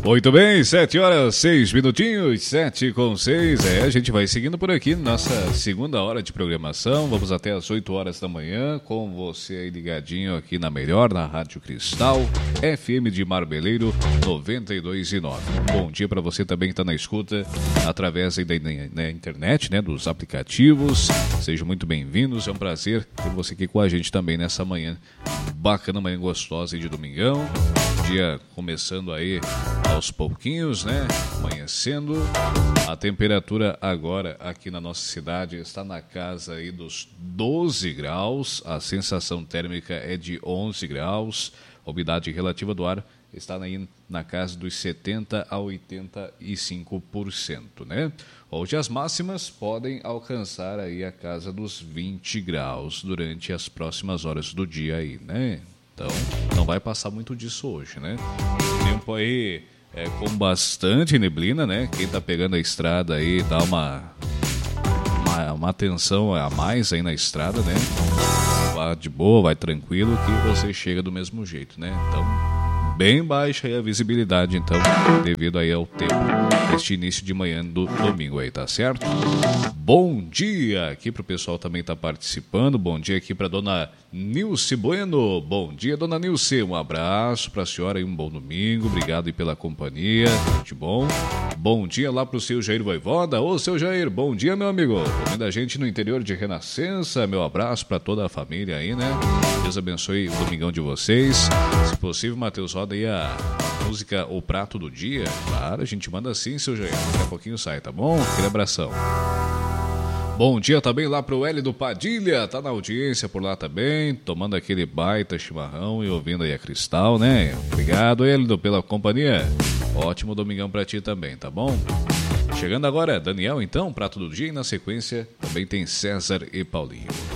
Muito bem, 7 horas, 6 minutinhos, 7:06. A gente vai seguindo por aqui, nossa segunda hora de programação. Vamos até as 8 horas da manhã, com você aí ligadinho aqui na Melhor, na Rádio Cristal, FM de Marbeleiro, 92,9. Bom dia para você também que está na escuta através aí da internet, né, dos aplicativos. Sejam muito bem-vindos, é um prazer ter você aqui com a gente também nessa manhã bacana, manhã gostosa aí de domingão. Dia começando aí aos pouquinhos, né? Amanhecendo. A temperatura agora aqui na nossa cidade está na casa aí dos 12 graus. A sensação térmica é de 11 graus. A umidade relativa do ar está aí na casa dos 70% a 85%, né? Hoje as máximas podem alcançar aí a casa dos 20 graus durante as próximas horas do dia aí, né? Então, não vai passar muito disso hoje, né? Tempo aí com bastante neblina, né? Quem tá pegando a estrada aí, dá uma atenção a mais aí na estrada, né? Vá de boa, vai tranquilo que você chega do mesmo jeito, né? Então, bem baixa aí a visibilidade, então, devido aí ao tempo deste início de manhã do domingo aí, tá certo? Bom dia aqui pro pessoal também tá participando. Bom dia aqui pra dona Nilce Bueno. Bom dia, dona Nilce. Um abraço pra senhora e um bom domingo. Obrigado aí pela companhia. Muito bom. Bom dia lá pro seu Jair Voivoda. Ô, seu Jair, bom dia, meu amigo. Ouvindo a gente no interior de Renascença. Meu abraço pra toda a família aí, né? Deus abençoe o domingão de vocês. Se possível, Matheus, roda aí a música O Prato do Dia. Claro, a gente manda assim, seu Jair. Daqui a pouquinho sai, tá bom? Aquele abração. Bom dia também lá pro Hélio do Padilha, tá na audiência por lá também, tomando aquele baita chimarrão e ouvindo aí a Cristal, né? Obrigado, Hélio, pela companhia. Ótimo domingão pra ti também, tá bom? Chegando agora, Daniel, então, prato do dia, e na sequência também tem César e Paulinho.